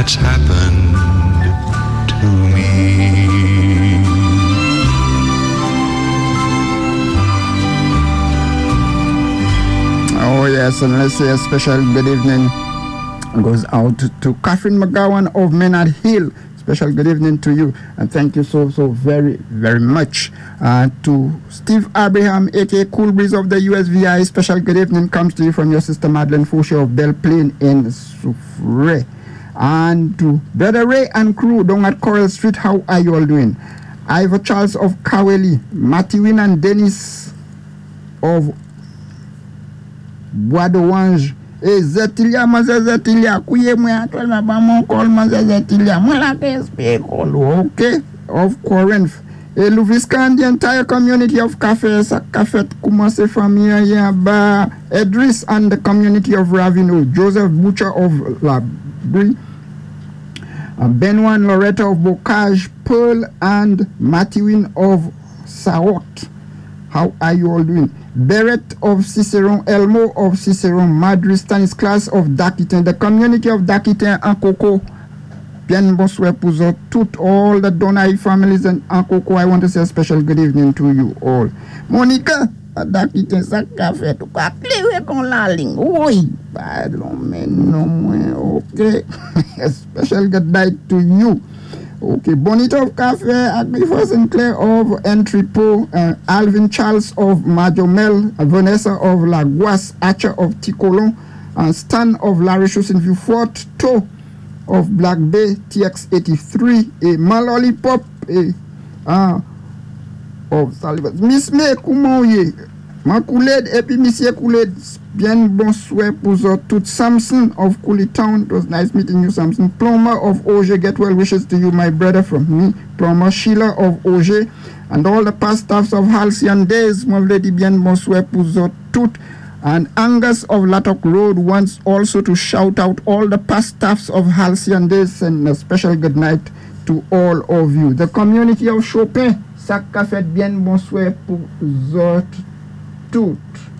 that's happened to me. Oh yes, and let's say a special good evening goes out to Catherine McGowan of Maynard Hill. Special good evening to you, and thank you so very much. To Steve Abraham, aka Cool Breeze of the USVI, special good evening comes to you from your sister Madeleine Fouché of Belle Plaine in Soufrière. And to Brother Ray and crew down at Coral Street, how are you all doing? Ivor Charles of Kaweli, Matthew and Dennis of Bois de Wange. Zetilia Mazetilia, Kuye Muatona Bamon call Mazetilia, Mulake speak all okay of Corinth. Luvisca and the entire community of cafes, Cafet Kumase Famia Yaba, Edris and the community of Ravino, Joseph Butcher of Labri, Benoit Loretta of Bocage, Pearl and Matthewin of Saot. How are you all doing? Barrett of Ciceron, Elmo of Ciceron, Madrid, Stanislas of Dakitin, the community of Dakitin and Coco. Bien bonsoir pour all the Donai families and Coco. I want to say a special good evening to you all. Monica, Dakitin sa café tu ka clewe con la ling. Oui, pardon, mais non moins. Okay. A special good night to you. Okay, Bonito of Cafe, Agrifor Sinclair of Entrepot, Alvin Charles of Majomel, Vanessa of Laguas, Archer of Ticolon, Stan of La Richose in Vieux-Fort, To of Black Bay, TX83, Malolly Pop, of Sullivan. Miss May, comment est Makouled, et puis Monsieur Kouled, bien bonsoir pour tout. Samson of Cooley Town, it was nice meeting you, Samson. Plumber of Auger, get well wishes to you, my brother, from me. Plumber Sheila of Auger, and all the past staffs of Halcyon Days, mon lady, bien bonsoir pour tout. And Angus of Lattock Road wants also to shout out all the past staffs of Halcyon Days, and a special good night to all of you. The community of Chopin, ça fait bien bonsoir pour tout.